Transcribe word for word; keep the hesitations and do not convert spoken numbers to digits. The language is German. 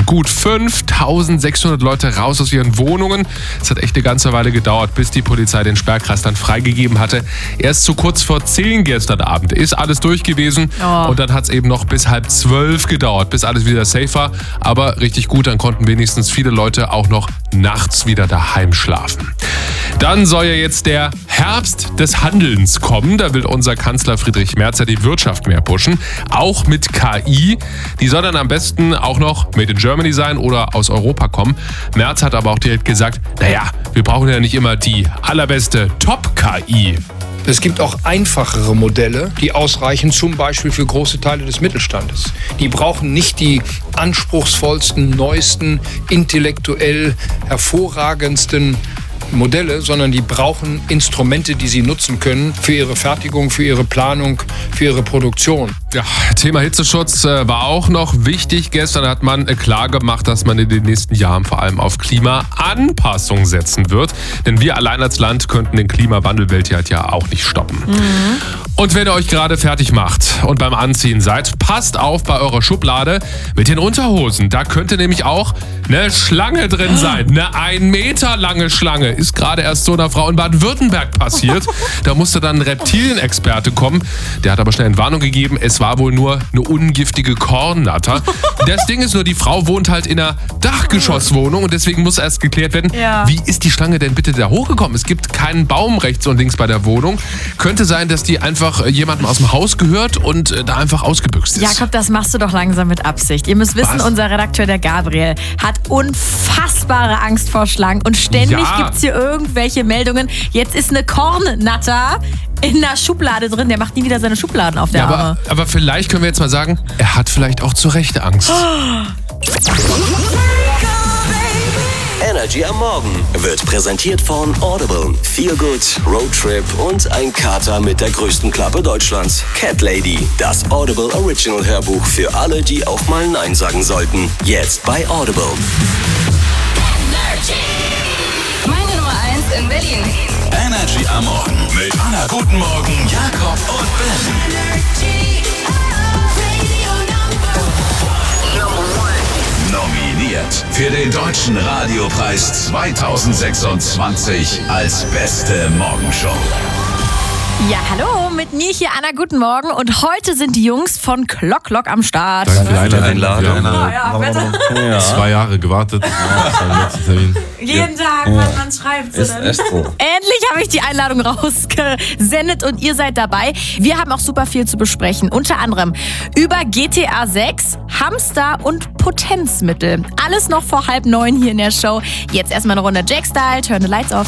gut fünftausendsechshundert Leute raus aus ihren Wohnungen. Es hat echt eine ganze Weile gedauert, bis die Polizei den Sperrkreis dann freigegeben hatte. Erst so kurz vor zehn gestern Abend ist alles durch gewesen. Oh. Und dann hat es eben noch bis halb zwölf gedauert, bis alles wieder safe war. Aber richtig gut, dann konnten wenigstens viele Leute auch noch nachts wieder daheim schlafen. Dann soll ja jetzt der Herbst des Handelns kommen. Da will unser Kanzler Friedrich Merz ja die Wirtschaft mehr pushen. Auch mit K I. Die soll dann am besten auch noch made in Germany sein oder aus Europa kommen. Merz hat aber auch direkt gesagt, naja, wir brauchen ja nicht immer die allerbeste Top-K I. Es gibt auch einfachere Modelle, die ausreichen, zum Beispiel für große Teile des Mittelstandes. Die brauchen nicht die anspruchsvollsten, neuesten, intellektuell hervorragendsten Modelle, sondern die brauchen Instrumente, die sie nutzen können für ihre Fertigung, für ihre Planung, für ihre Produktion. Ja, Thema Hitzeschutz äh, war auch noch wichtig. Gestern hat man äh, klar gemacht, dass man in den nächsten Jahren vor allem auf Klimaanpassung setzen wird. Denn wir allein als Land könnten den Klimawandel weltweit ja auch nicht stoppen. Mhm. Und wenn ihr euch gerade fertig macht und beim Anziehen seid, passt auf bei eurer Schublade mit den Unterhosen. Da könnte nämlich auch eine Schlange drin sein. Eine ein Meter lange Schlange. Ist gerade erst so einer Frau in Baden-Württemberg passiert. Da musste dann ein Reptilienexperte kommen. Der hat aber schnell Entwarnung gegeben. Es war wohl nur eine ungiftige Kornnatter. Das Ding ist nur, die Frau wohnt halt in einer Dachgeschosswohnung und deswegen muss erst geklärt werden, ja. Wie ist die Schlange denn bitte da hochgekommen? Es gibt keinen Baum rechts und links bei der Wohnung. Könnte sein, dass die einfach jemandem aus dem Haus gehört und da einfach ausgebüxt ist. Jakob, das machst du doch langsam mit Absicht. Ihr müsst wissen, Was? unser Redakteur, der Gabriel, hat unfassbare Angst vor Schlangen und ständig ja. gibt es hier irgendwelche Meldungen. Jetzt ist eine Kornnatter in der Schublade drin. Der macht nie wieder seine Schubladen auf der ja, Arme. Aber, aber vielleicht können wir jetzt mal sagen, er hat vielleicht auch zu Recht Angst. Energy am Morgen wird präsentiert von Audible. Feel Good, Roadtrip und ein Kater mit der größten Klappe Deutschlands. Cat Lady, das Audible Original Hörbuch für alle, die auch mal Nein sagen sollten. Jetzt bei Audible. Energy. Meine Nummer eins in Berlin. Energy am Morgen mit Anna Guten Morgen, Jakob und Ben. Energy, Radio Number One. Nominiert für den Deutschen Radiopreis zweitausendsechsundzwanzig als beste Morgenshow. Ja, hallo, mit mir hier Anna, guten Morgen. Und heute sind die Jungs von Clock Clock am Start. Danke für die Einladung. Ja, ja, bitte. Ja. Zwei Jahre gewartet. Ja, Jeden Tag, ja. was man schreibt. Ist echt so. Endlich habe ich die Einladung rausgesendet und ihr seid dabei. Wir haben auch super viel zu besprechen. Unter anderem über G T A sechs, Hamster und Potenzmittel. Alles noch vor halb neun hier in der Show. Jetzt erstmal eine Runde Jack Style, Turn the Lights Off.